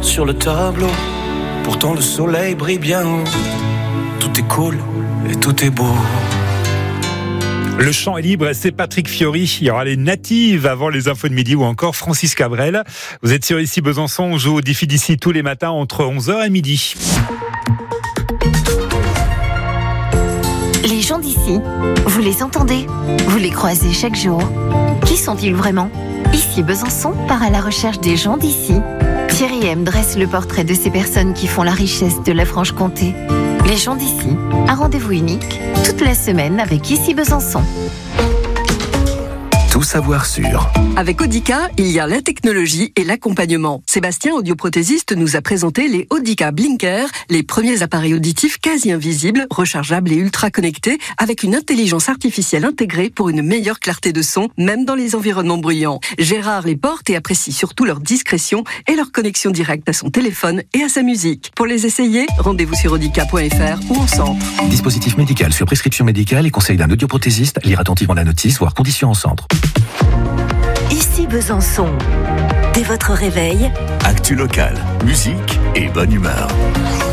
sur le tableau. Pourtant le soleil brille bien haut. Tout est cool et tout est beau. Le chant est libre, c'est Patrick Fiori. Il y aura les natives avant les infos de midi ou encore Francis Cabrel. Vous êtes sur Ici Besançon, on joue au défi d'ici tous les matins entre 11h et midi. Les gens d'ici, vous les entendez? Vous les croisez chaque jour? Qui sont-ils vraiment? Ici Besançon part à la recherche des gens d'ici. Thierry M dresse le portrait de ces personnes qui font la richesse de la Franche-Comté. Les gens d'ici, un rendez-vous unique, toute la semaine avec Ici Besançon. Tout savoir sur. Avec Audica, il y a la technologie et l'accompagnement. Sébastien, audioprothésiste, nous a présenté les Audica Blinker, les premiers appareils auditifs quasi invisibles, rechargeables et ultra connectés, avec une intelligence artificielle intégrée pour une meilleure clarté de son, même dans les environnements bruyants. Gérard les porte et apprécie surtout leur discrétion et leur connexion directe à son téléphone et à sa musique. Pour les essayer, rendez-vous sur audica.fr ou en centre. Dispositif médical sur prescription médicale et conseil d'un audioprothésiste. Lire attentivement la notice, voire conditions en centre. Ici Besançon. Dès votre réveil, Actu local, musique et bonne humeur.